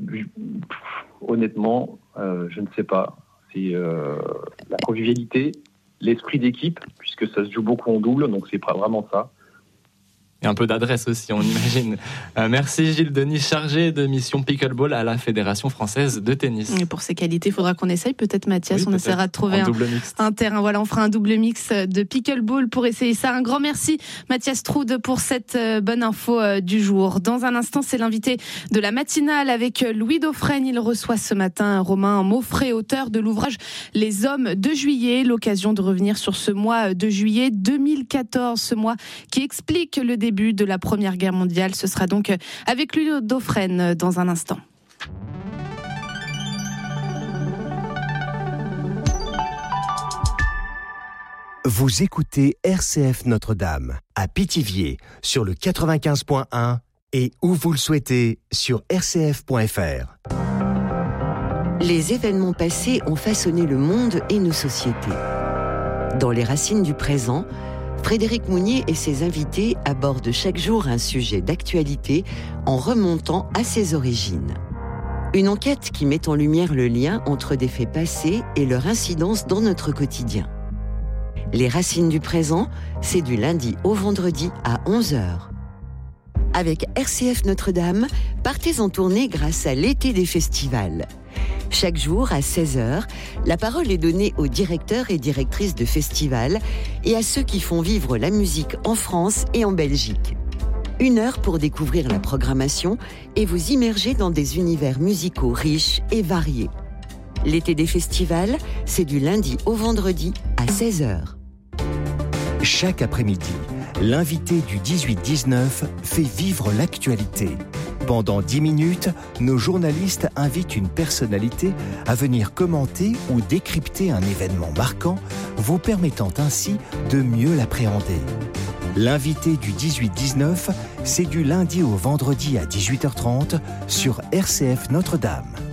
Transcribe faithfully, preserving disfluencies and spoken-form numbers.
honnêtement, euh, je ne sais pas. C'est euh, la convivialité, l'esprit d'équipe, puisque ça se joue beaucoup en double, donc c'est pas vraiment ça. Et un peu d'adresse aussi, on imagine. Euh, merci Gilles Denis, chargé de mission pickleball à la Fédération française de tennis. Et pour ses qualités, il faudra qu'on essaye. Peut-être Mathias, oui, on peut-être. essaiera de trouver un, un terrain. Voilà, on fera un double mix de pickleball pour essayer ça. Un grand merci Mathias Troude pour cette bonne info du jour. Dans un instant, c'est l'invité de la matinale avec Louis Dauphren. Il reçoit ce matin Romain Mauffret, auteur de l'ouvrage Les Hommes de Juillet. L'occasion de revenir sur ce mois de juillet deux mille quatorze, ce mois qui explique le début début de la Première Guerre mondiale. Ce sera donc avec Louis Dauphren dans un instant. Vous écoutez R C F Notre-Dame à Pithiviers sur le quatre-vingt-quinze point un et où vous le souhaitez sur r c f point f r. Les événements passés ont façonné le monde et nos sociétés. Dans les racines du présent, Frédéric Mounier et ses invités abordent chaque jour un sujet d'actualité en remontant à ses origines. Une enquête qui met en lumière le lien entre des faits passés et leur incidence dans notre quotidien. Les racines du présent, c'est du lundi au vendredi à onze heures. Avec R C F Notre-Dame, partez en tournée grâce à l'été des festivals. Chaque jour, à seize heures, la parole est donnée aux directeurs et directrices de festivals et à ceux qui font vivre la musique en France et en Belgique. Une heure pour découvrir la programmation et vous immerger dans des univers musicaux riches et variés. L'été des festivals, c'est du lundi au vendredi à seize heures. Chaque après-midi, l'invité du dix-huit dix-neuf fait vivre l'actualité. Pendant dix minutes, nos journalistes invitent une personnalité à venir commenter ou décrypter un événement marquant, vous permettant ainsi de mieux l'appréhender. L'invité du dix-huit dix-neuf, c'est du lundi au vendredi à dix-huit heures trente sur R C F Notre-Dame.